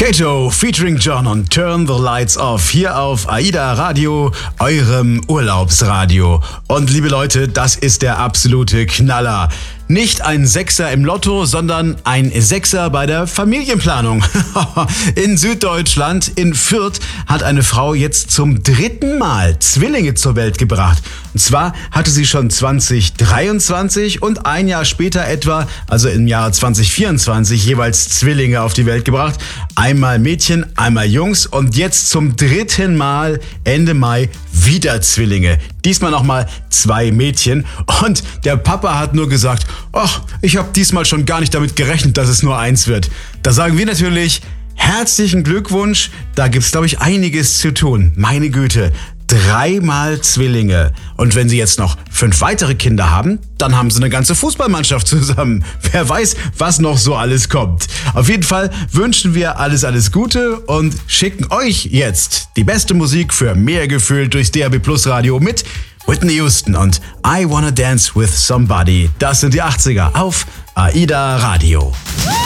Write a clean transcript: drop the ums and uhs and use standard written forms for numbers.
Kato featuring John und Turn the Lights Off hier auf AIDA Radio, eurem Urlaubsradio. Und liebe Leute, das ist der absolute Knaller. Nicht ein Sechser im Lotto, sondern ein Sechser bei der Familienplanung. In Süddeutschland, in Fürth, hat eine Frau jetzt zum 3. Mal Zwillinge zur Welt gebracht. Und zwar hatte sie schon 2023 und ein Jahr später etwa, also im Jahr 2024, jeweils Zwillinge auf die Welt gebracht. Einmal Mädchen, einmal Jungs und jetzt zum 3. Mal Ende Mai wieder Zwillinge. Diesmal nochmal 2 Mädchen und der Papa hat nur gesagt, ach, ich habe diesmal schon gar nicht damit gerechnet, dass es nur 1 wird. Da sagen wir natürlich, herzlichen Glückwunsch, da gibt's glaube ich einiges zu tun. Meine Güte, 3 Mal Zwillinge. Und wenn Sie jetzt noch 5 weitere Kinder haben, dann haben Sie eine ganze Fußballmannschaft zusammen. Wer weiß, was noch so alles kommt. Auf jeden Fall wünschen wir alles Gute und schicken euch jetzt die beste Musik für mehr Gefühl durchs DAB+ Radio mit Whitney Houston und I Wanna Dance With Somebody. Das sind die 80er auf AIDA Radio.